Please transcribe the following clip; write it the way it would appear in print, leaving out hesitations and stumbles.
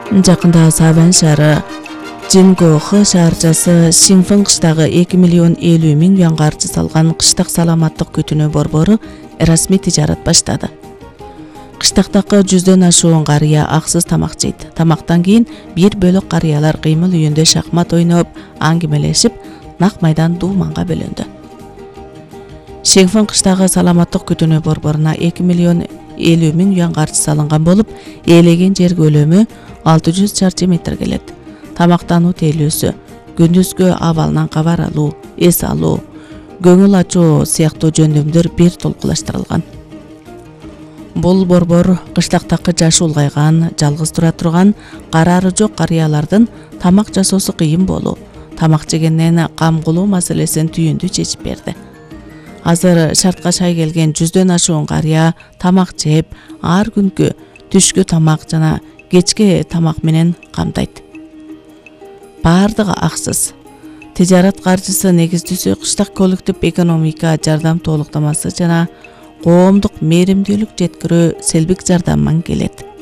Жакында Сабан шаары Жингохы шаарчасы Синфэн кыштагы 2 миллион 50 миң юан каржы салган кыштак саламаттык күтүнүү борбору расмий тижарат баштады. Кыштактагы 100дөн ашуун карыя аксыз тамак жейт. Тамактан кийин бир бөлөк карыялар кыймыл үйүндө шахмат ойноп, аңгимелешип, нак майдан дууманга бөлөндү. Синфэн кыштагы саламаттык күтүнүү борборуна 2 миллион 50 миң юан каржы салынган болуп, ээлеген жер көлөмү 600 чарчы метр келет. Тамактануу тейлөөсү, күндүзгү абалынан кабар алуу, эс алуу, көңүл ачуу сыяктуу жөндөмдөр бир толкулаштырылган. Бул борбор кыштактагы жашы улгайган, жалгыз тура турган, карары жок карыялардын тамак жасоосу кыйын болуу, тамак жегенден кам кылуу маселесин түйүндүү чечип берди. Азыр шартка шай келген 100дөн ашуун карыя тамак жеп, ар күнкү түшкү тамак жана кечки тамак менен камдайт. Бардыгы аксыз. Тижарат каржысы негиздүүсү кыштак коллектив экономика жардам толуктамасы жана коомдук мээримдүүлүк жеткирүү селбик жардамынан келет.